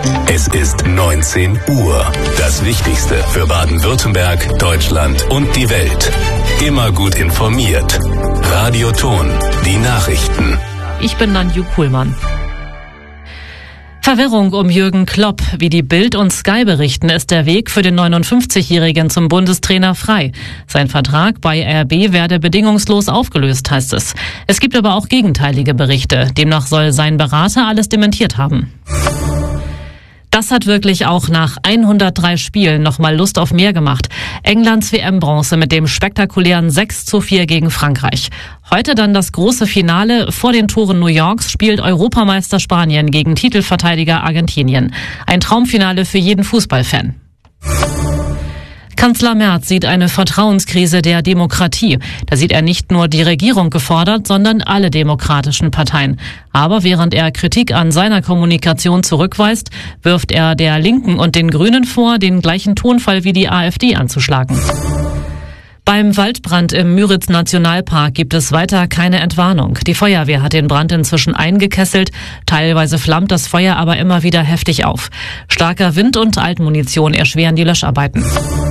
Es ist 19 Uhr. Das Wichtigste für Baden-Württemberg, Deutschland und die Welt. Immer gut informiert. Radio Ton, die Nachrichten. Ich bin Nanju Kuhlmann. Verwirrung um Jürgen Klopp. Wie die Bild und Sky berichten, ist der Weg für den 59-Jährigen zum Bundestrainer frei. Sein Vertrag bei RB werde bedingungslos aufgelöst, heißt es. Es gibt aber auch gegenteilige Berichte. Demnach soll sein Berater alles dementiert haben. Das hat wirklich auch nach 103 Spielen nochmal Lust auf mehr gemacht. Englands WM-Bronze mit dem spektakulären 6:4 gegen Frankreich. Heute dann das große Finale. Vor den Toren New Yorks spielt Europameister Spanien gegen Titelverteidiger Argentinien. Ein Traumfinale für jeden Fußballfan. Kanzler Merz sieht eine Vertrauenskrise der Demokratie. Da sieht er nicht nur die Regierung gefordert, sondern alle demokratischen Parteien. Aber während er Kritik an seiner Kommunikation zurückweist, wirft er der Linken und den Grünen vor, den gleichen Tonfall wie die AfD anzuschlagen. Beim Waldbrand im Müritz-Nationalpark gibt es weiter keine Entwarnung. Die Feuerwehr hat den Brand inzwischen eingekesselt. Teilweise flammt das Feuer aber immer wieder heftig auf. Starker Wind und Altmunition erschweren die Löscharbeiten.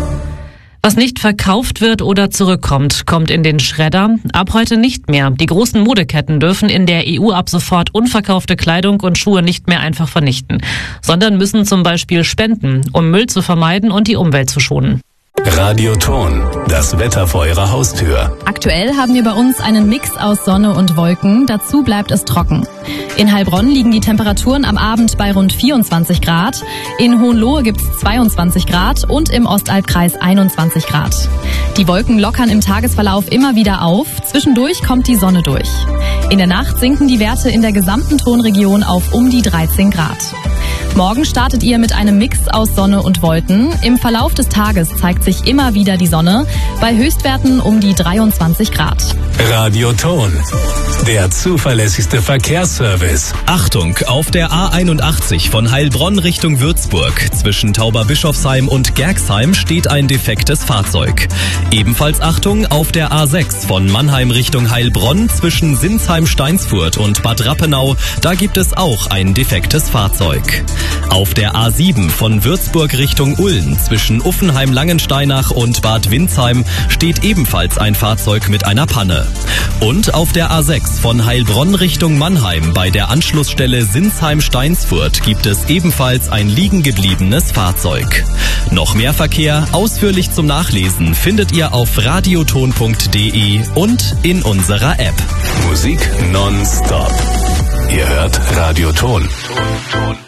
Was nicht verkauft wird oder zurückkommt, kommt in den Schredder. Ab heute nicht mehr. Die großen Modeketten dürfen in der EU ab sofort unverkaufte Kleidung und Schuhe nicht mehr einfach vernichten, sondern müssen zum Beispiel spenden, um Müll zu vermeiden und die Umwelt zu schonen. Radio Ton, das Wetter vor Ihrer Haustür. Aktuell haben wir bei uns einen Mix aus Sonne und Wolken. Dazu bleibt es trocken. In Heilbronn liegen die Temperaturen am Abend bei rund 24 Grad. In Hohenlohe gibt's 22 Grad und im Ostalbkreis 21 Grad. Die Wolken lockern im Tagesverlauf immer wieder auf. Zwischendurch kommt die Sonne durch. In der Nacht sinken die Werte in der gesamten Tonregion auf um die 13 Grad. Morgen startet ihr mit einem Mix aus Sonne und Wolken. Im Verlauf des Tages zeigt sich immer wieder die Sonne, bei Höchstwerten um die 23 Grad. Radio Ton, der zuverlässigste Verkehrsservice. Achtung, auf der A81 von Heilbronn Richtung Würzburg zwischen Tauberbischofsheim und Gerxheim steht ein defektes Fahrzeug. Ebenfalls Achtung, auf der A6 von Mannheim Richtung Heilbronn zwischen Sinsheim-Steinsfurt und Bad Rappenau, da gibt es auch ein defektes Fahrzeug. Auf der A7 von Würzburg Richtung Ulm zwischen Uffenheim-Langensteinach und Bad Windsheim steht ebenfalls ein Fahrzeug mit einer Panne. Und auf der A6 von Heilbronn Richtung Mannheim bei der Anschlussstelle Sinsheim-Steinsfurt gibt es ebenfalls ein liegen gebliebenes Fahrzeug. Noch mehr Verkehr, ausführlich zum Nachlesen, findet ihr auf radioton.de und in unserer App. Musik nonstop. Ihr hört Radio Ton.